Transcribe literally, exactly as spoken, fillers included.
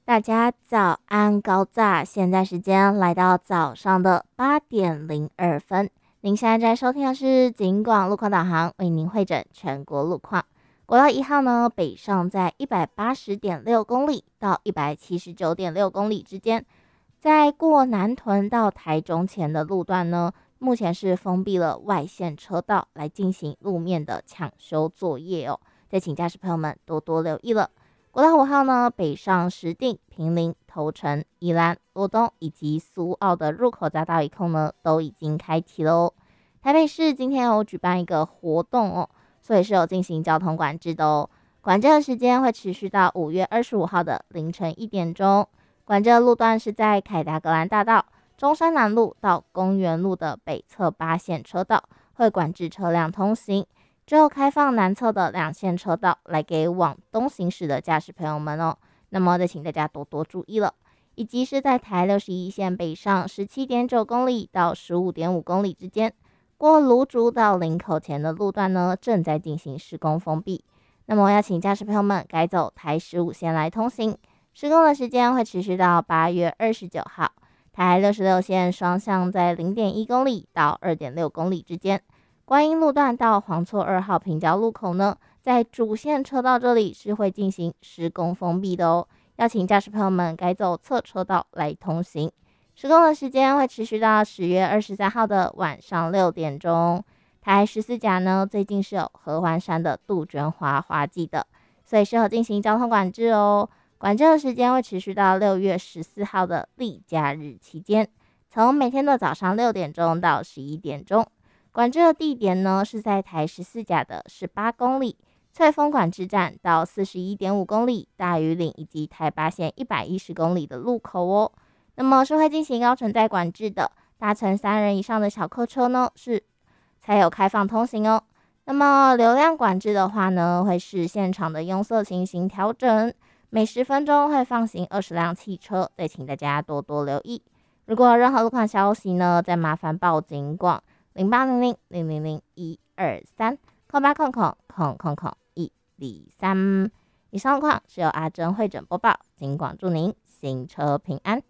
大家早安高炸，现在时间来到早上的八点零二分。您现在在收听的是警广路况导航，为您会诊全国路况。国道一号呢，北上在一百八十点六公里到一百七十九点六公里之间，在过南屯到台中前的路段呢，目前是封闭了外线车道来进行路面的抢修作业哦，再请驾驶朋友们多多留意了。国道五号呢，北上石碇、坪林、头城、宜兰、罗东以及苏澳的入口匝道一控呢，都已经开启了哦。台北市今天有举办一个活动哦，所以是有进行交通管制的哦。管制的时间会持续到五月二十五号的凌晨一点钟。管制的路段是在凯达格兰大道、中山南路到公园路的北侧八线车道，会管制车辆通行。之后开放南侧的两线车道来给往东行驶的驾驶朋友们哦，那么再请大家多多注意了。以及是在台六十一线北上十七点九公里到十五点五公里之间，过芦竹到林口前的路段呢，正在进行施工封闭。那么要请驾驶朋友们改走台十五线来通行，施工的时间会持续到八月二十九号。台六十六线双向在零点一公里到二点六公里之间。观音路段到黄厝二号平交路口呢，在主线车道这里是会进行施工封闭的哦，要请驾驶朋友们改走侧车道来通行。施工的时间会持续到十月二十三号的晚上六点钟。台十四甲呢，最近是有合欢山的杜鹃花花季的，所以适合进行交通管制哦。管制的时间会持续到六月十四号的例假日期间，从每天的早上六点钟到十一点钟。管制的地点呢是在台十四甲的十八公里翠峰管制站到四十一点五公里大屿岭以及台八线一百一十公里的路口哦。那么是会进行高承载管制的，搭乘三人以上的小客车呢是才有开放通行哦。那么流量管制的话呢，会视现场的拥塞情形调整，每十分钟会放行二十辆汽车，再请大家多多留意。如果有任何路况消息呢，再麻烦报警广零八零零零零零一二三空八空空空空空一零三。以上况是由阿珍会诊播报，警广祝您行车平安。